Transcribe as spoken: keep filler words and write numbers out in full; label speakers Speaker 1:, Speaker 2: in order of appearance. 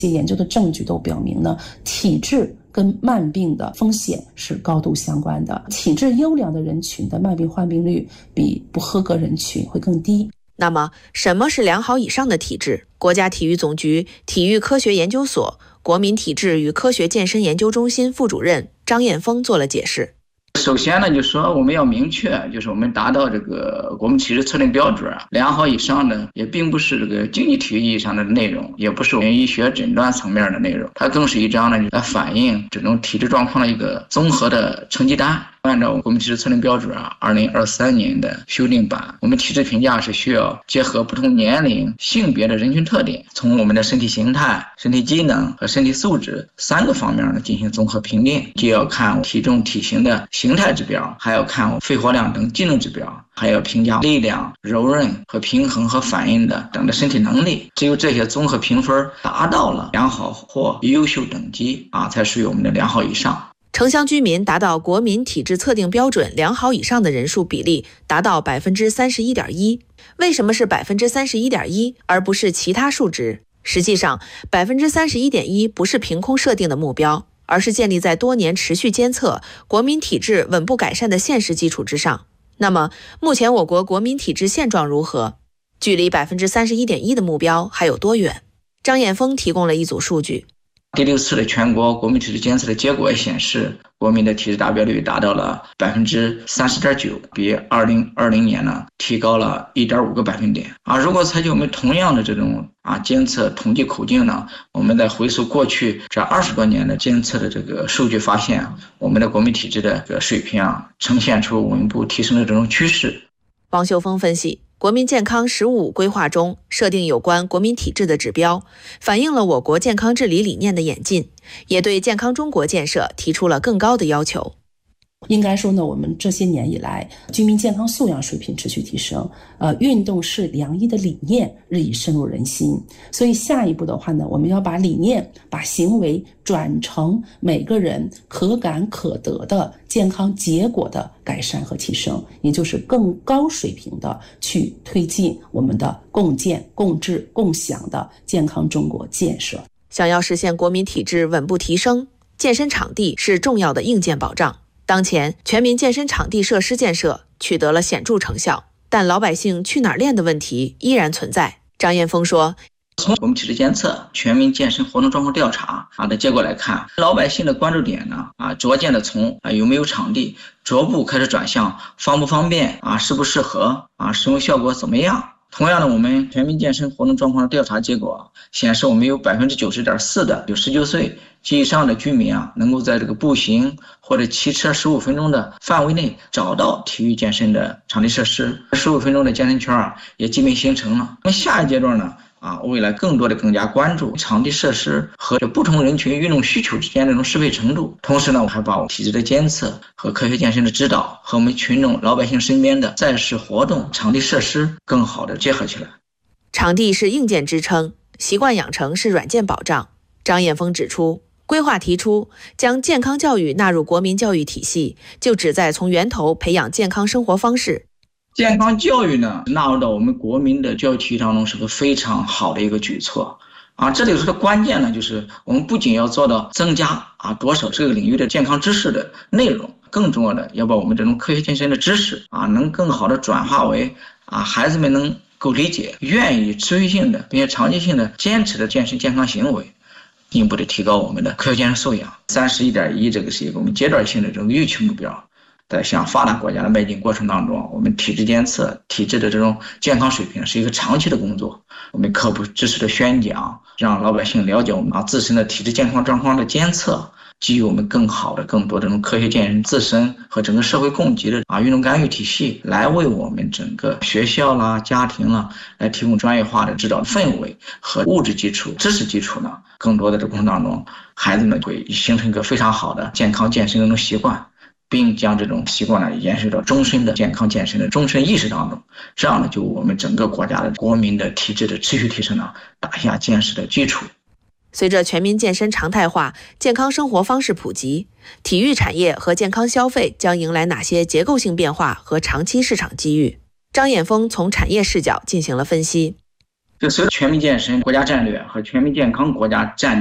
Speaker 1: 这些研究的证据都表明呢，体质跟慢病的风险是高度相关的。体质优良的人群的慢病患病率比不合格人群会更低。
Speaker 2: 那么，什么是良好以上的体质？国家体育总局体育科学研究所国民体质与科学健身研究中心副主任张艳峰做了解释。
Speaker 3: 首先呢，就说我们要明确，就是我们达到这个国民体质测定标准良好以上的，也并不是这个竞技体育意义上的内容，也不是我们医学诊断层面的内容，它更是一张呢来反映这种体质状况的一个综合的成绩单。按照国民体质测定标准啊，二零二三年的修订版，我们体质评价是需要结合不同年龄、性别的人群特点，从我们的身体形态、身体机能和身体素质三个方面呢进行综合评定，既要看体重体型的形态指标，还要看肺活量等机能指标，还要评价力量、柔韧和平衡和反应的等的身体能力。只有这些综合评分达到了良好或优秀等级啊，才属于我们的良好以上。
Speaker 2: 城乡居民达到国民体质测定标准良好以上的人数比例达到百分之三十一点一。为什么是百分之三十一点一，而不是其他数值？实际上，百分之三十一点一不是凭空设定的目标，而是建立在多年持续监测国民体质稳步改善的现实基础之上。那么，目前我国国民体质现状如何？距离百分之三十一点一的目标还有多远？张艳峰提供了一组数据。
Speaker 3: 第六次的全国国民体质监测的结果显示，国民的体质达标率达到了百分之三十点九，比二零二零年呢提高了一点五个百分点啊。如果采取我们同样的这种啊监测统计口径呢，我们再回溯过去这二十多年的监测的这个数据，发现我们的国民体质的这个水平啊，呈现出稳步提升的这种趋势。
Speaker 2: 王秀峰分析，国民健康“十五”规划中设定有关国民体质的指标，反映了我国健康治理理念的演进，也对健康中国建设提出了更高的要求。
Speaker 1: 应该说呢，我们这些年以来，居民健康素养水平持续提升，呃，运动是良医的理念日益深入人心。所以下一步的话呢，我们要把理念、把行为转成每个人可感可得的健康结果的改善和提升，也就是更高水平的去推进我们的共建、共治、共享的健康中国建设。
Speaker 2: 想要实现国民体质稳步提升，健身场地是重要的硬件保障。当前，全民健身场地设施建设取得了显著成效，但老百姓去哪儿练的问题依然存在。张艳峰说，
Speaker 3: 从我们体质监测、全民健身活动状况调查啊的结果来看，老百姓的关注点呢啊，逐渐的从啊有没有场地，逐步开始转向方不方便啊，适不适合啊，使用效果怎么样。同样的，我们全民健身活动状况的调查结果显示，我们有百分之九十点四的有十九岁及以上的居民啊，能够在这个步行或者骑车十五分钟的范围内找到体育健身的场地设施，十五分钟的健身圈啊也基本形成了。那么下一阶段呢？啊，未来更多的更加关注场地设施和这不同人群运动需求之间的这种适配程度。同时呢，我还把我体质的监测和科学健身的指导和我们群众老百姓身边的在室活动场地设施更好的结合起来。
Speaker 2: 场地是硬件支撑，习惯养成是软件保障。张艳峰指出，规划提出将健康教育纳入国民教育体系，就旨在从源头培养健康生活方式。
Speaker 3: 健康教育呢，纳入到我们国民的教育体系当中是个非常好的一个举措啊。这里头的关键呢，就是我们不仅要做到增加啊多少这个领域的健康知识的内容，更重要的要把我们这种科学健身的知识啊，能更好的转化为啊孩子们能够理解、愿意持续性的并且长期性的坚持的健身健康行为，进一步的提高我们的科学健身素养。三十一点一这个是一个我们阶段性的这种预期目标。在向发达国家的迈进过程当中，我们体质监测、体质的这种健康水平是一个长期的工作。我们科普知识的宣讲，让老百姓了解我们啊自身的体质健康状况的监测，基于我们更好的、更多的这种科学健身自身和整个社会供给的啊运动干预体系，来为我们整个学校啦、家庭啦，来提供专业化的指导氛围和物质基础、知识基础呢。更多的这过程当中，孩子们会形成一个非常好的健康健身的这种习惯。并将这种习惯呢延续到终身的健康健身的终身意识当中，这样呢就我们整个国家的国民的体质的持续提升呢打下坚实的基础。
Speaker 2: 随着全民健身常态化、健康生活方式普及，体育产业和健康消费将迎来哪些结构性变化和长期市场机遇？张艳峰从产业视角进行了分析。
Speaker 3: 就随着全民健身国家战略和全民健康国家战略